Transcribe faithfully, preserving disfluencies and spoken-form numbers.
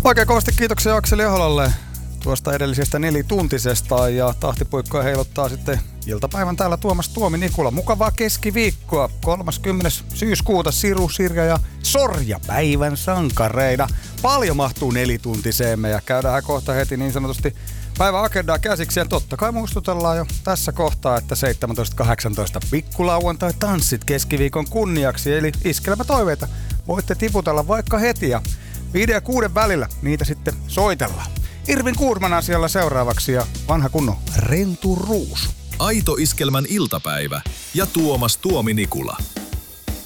Oikein kovasti kiitoksia Akseli Aholalle tuosta edellisestä nelituntisesta ja tahtipuikkoa heiluttaa sitten iltapäivän täällä Tuomas Tuomi Nikula. Mukavaa keskiviikkoa, kolmaskymmenes syyskuuta Siru, Sirja ja Sorja päivän sankareina. Paljon mahtuu nelituntiseemme ja käydään kohta heti niin sanotusti päivän agendaa käsiksi. Ja totta kai muistutellaan jo tässä kohtaa, että seitsemäntoista kahdeksantoista pikkulauantai tanssit keskiviikon kunniaksi. Eli iskelmä toiveita voitte tiputella vaikka heti ja viiden ja kuuden välillä niitä sitten soitellaan. Irvin Kuurman asialla seuraavaksi ja vanha kunnon Rentu Ruus. Aito Iskelmän iltapäivä ja Tuomas Tuomi Nikula.